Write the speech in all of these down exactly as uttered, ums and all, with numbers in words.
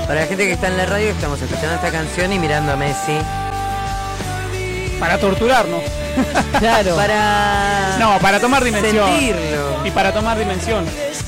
Para la gente que está en la radio, estamos escuchando esta canción y mirando a Messi. Para torturarnos. Claro. Para... No, para tomar dimensión. Sentirlo. Y para tomar dimensión.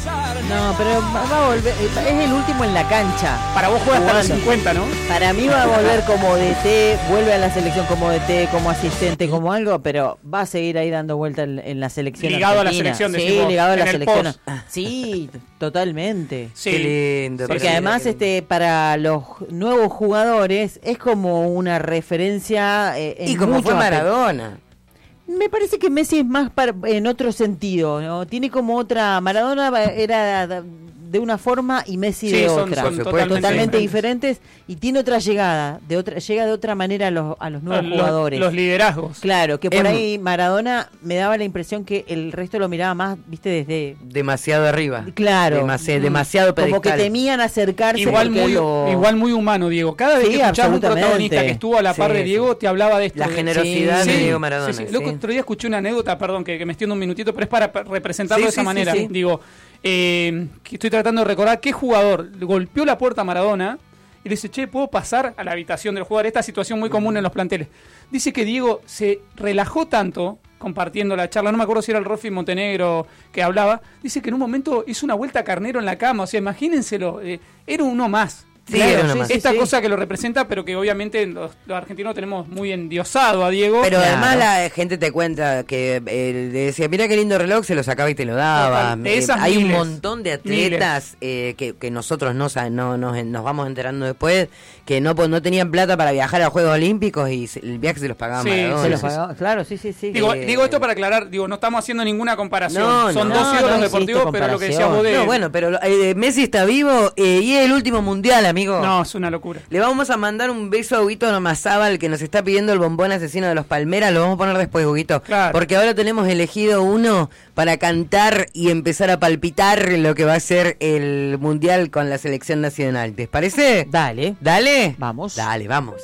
No, pero va a volver. Es el último en la cancha. Para vos juegas hasta los cincuenta, ¿no? Para mí va a volver como D T, vuelve a la selección como D T, como asistente, como algo, pero va a seguir ahí dando vuelta en, en la selección. Ligado argentina. a la selección, sí, decís vos, ligado a la en el selección. post. Sí, totalmente. Sí. Qué lindo. Porque pero además, qué lindo. este, para los nuevos jugadores es como una referencia. Eh, en Y como muchos fue aspectos. Maradona. Me parece que Messi es más para, en otro sentido, ¿no? Tiene como otra... Maradona era de una forma y Messi Sí, de son- otra. son totalmente, totalmente diferentes y tiene otra llegada, de otra llega de otra manera a los, a los nuevos Los, jugadores. los liderazgos. Claro, que por Em- ahí Maradona me daba la impresión que el resto lo miraba más, viste, desde... Demasiado arriba. Claro. Demasi- Mm. demasiado Como que pedestal. temían acercarse. Igual porque muy, lo- igual muy humano, Diego. Cada vez Sí, que escuchaba un absolutamente. protagonista que estuvo a la par Sí, de Diego, te hablaba de esto. La de- generosidad Sí, de sí. Diego Maradona. Sí, sí. sí. El otro día escuché una anécdota, perdón, que, que me extiendo un minutito, pero es para pa- representarlo Sí, de esa sí, sí, manera. sí. Digo, eh, que estoy tratando de recordar qué jugador golpeó la puerta a Maradona y le dice, che, ¿puedo pasar a la habitación del jugador? Esta situación muy común en los planteles. Dice que Diego se relajó tanto compartiendo la charla, no me acuerdo si era el Rolfi Montenegro que hablaba, dice que en un momento hizo una vuelta carnero en la cama, o sea, imagínenselo, eh, era uno más. Sí, Claro, era una sí, más. sí, Esta sí. cosa que lo representa, pero que obviamente los, los argentinos tenemos muy endiosado a Diego. Pero Claro. además la gente te cuenta que eh, le decía, mira qué lindo reloj, se lo sacaba y te lo daba. Total, de esas Eh, hay miles, un montón de atletas eh, que, que nosotros no, sa- no nos, nos vamos enterando después, que no, po- no tenían plata para viajar a los Juegos Olímpicos y se- el viaje se los pagaba Sí, Maradona. Se los sí, sí. pagaba- Claro, sí, sí, sí. Digo, Eh, digo esto para aclarar, digo, no estamos haciendo ninguna comparación. No, Son no. dos No, ídolos no existe deportivos, pero lo que decías vos de... No, bueno, pero eh, Messi está vivo eh, y es el último mundial, amigo. No, es una locura. Le vamos a mandar un beso a Huguito Nomazábal, que nos está pidiendo el bombón asesino de los Palmeras. Lo vamos a poner después, Huguito. Claro. Porque ahora tenemos elegido uno para cantar y empezar a palpitar lo que va a ser el mundial con la selección nacional. ¿Te parece? Dale. ¿Dale? Vamos. Dale, vamos.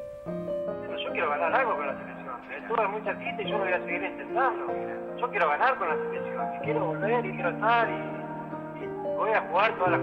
Pero yo quiero ganar algo con la selección. Estuve en mucha quita y yo lo voy a seguir intentando. Yo quiero ganar con la selección. Y quiero volver y quiero estar y, y voy a jugar todas las